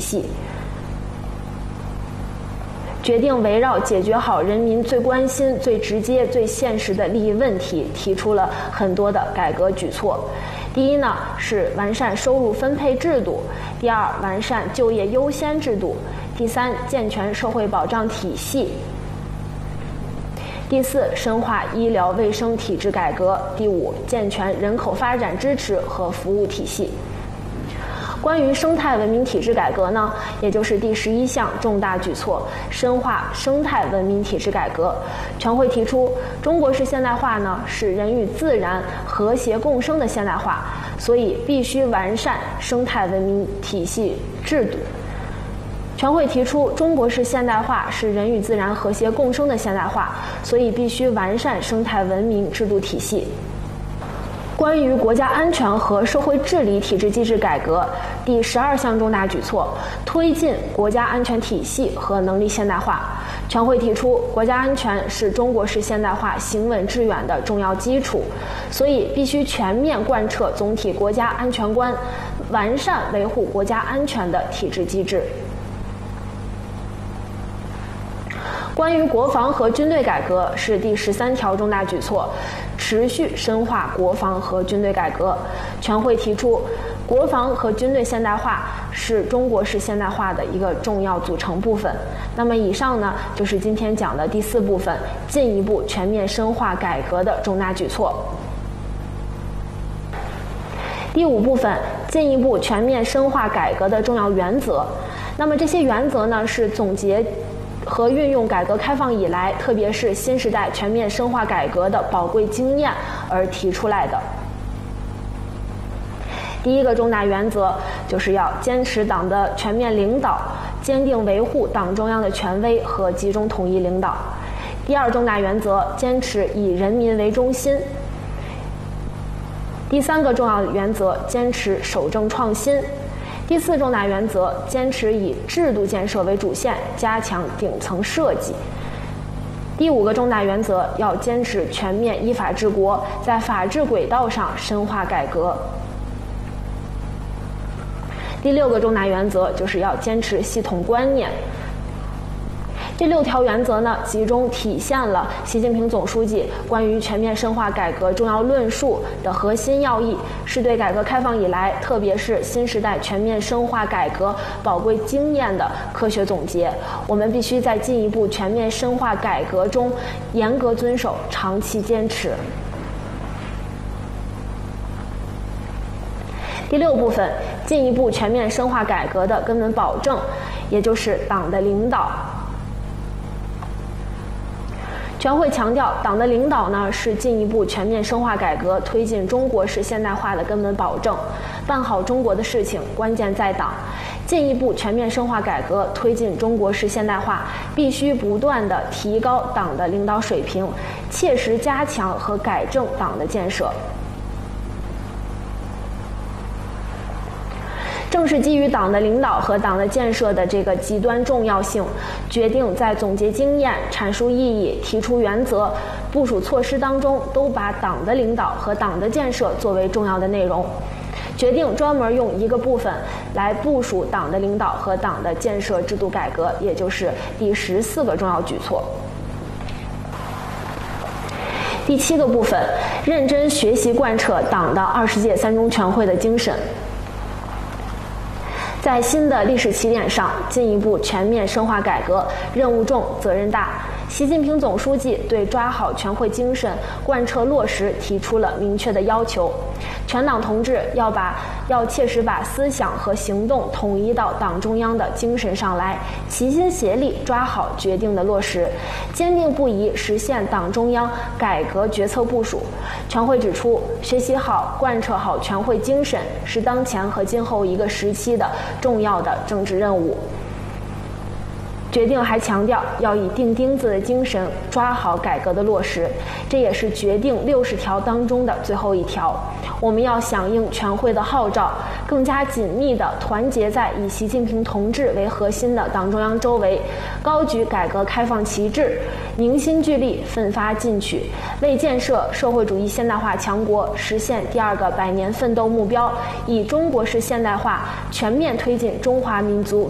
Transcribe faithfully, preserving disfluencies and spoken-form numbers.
系，决定围绕解决好人民最关心、最直接、最现实的利益问题，提出了很多的改革举措。第一呢，是完善收入分配制度；第二，完善就业优先制度；第三，健全社会保障体系；第四，深化医疗卫生体制改革；第五，健全人口发展支持和服务体系。关于生态文明体制改革呢，也就是第十一项重大举措，深化生态文明体制改革。全会提出，中国式现代化呢是人与自然和谐共生的现代化，所以必须完善生态文明体系制度。全会提出，中国式现代化是人与自然和谐共生的现代化，所以必须完善生态文明制度体系。关于国家安全和社会治理体制机制改革，第十二项重大举措，推进国家安全体系和能力现代化。全会提出，国家安全是中国式现代化行稳致远的重要基础，所以必须全面贯彻总体国家安全观，完善维护国家安全的体制机制。关于国防和军队改革是第十三条重大举措，持续深化国防和军队改革。全会提出，国防和军队现代化是中国式现代化的一个重要组成部分。那么以上呢，就是今天讲的第四部分，进一步全面深化改革的重大举措。第五部分，进一步全面深化改革的重要原则。那么这些原则呢，是总结和运用改革开放以来，特别是新时代全面深化改革的宝贵经验而提出来的。第一个重大原则就是要坚持党的全面领导，坚定维护党中央的权威和集中统一领导。第二重大原则，坚持以人民为中心。第三个重要原则，坚持守正创新。第四重大原则，坚持以制度建设为主线，加强顶层设计。第五个重大原则，要坚持全面依法治国，在法治轨道上深化改革。第六个重大原则就是要坚持系统观念。这六条原则呢，集中体现了习近平总书记关于全面深化改革重要论述的核心要义，是对改革开放以来，特别是新时代全面深化改革宝贵经验的科学总结。我们必须在进一步全面深化改革中严格遵守，长期坚持。第六部分，进一步全面深化改革的根本保证，也就是党的领导。全会强调，党的领导呢是进一步全面深化改革、推进中国式现代化的根本保证。办好中国的事情，关键在党。进一步全面深化改革、推进中国式现代化，必须不断地提高党的领导水平，切实加强和改正党的建设。正是基于党的领导和党的建设的这个极端重要性，决定在总结经验、阐述意义、提出原则、部署措施当中，都把党的领导和党的建设作为重要的内容。决定专门用一个部分来部署党的领导和党的建设制度改革，也就是第十四个重要举措。第七个部分，认真学习贯彻党的二十届三中全会的精神。在新的历史起点上，进一步全面深化改革，任务重，责任大。习近平总书记对抓好全会精神贯彻落实提出了明确的要求。全党同志要把要切实把思想和行动统一到党中央的精神上来，齐心协力抓好决定的落实，坚定不移实现党中央改革决策部署。全会指出，学习好、贯彻好全会精神是当前和今后一个时期的重要的政治任务。决定还强调要以钉钉子的精神抓好改革的落实，这也是决定六十条当中的最后一条。我们要响应全会的号召，更加紧密地团结在以习近平同志为核心的党中央周围，高举改革开放旗帜，凝心聚力，奋发进取，为建设社会主义现代化强国，实现第二个百年奋斗目标，以中国式现代化全面推进中华民族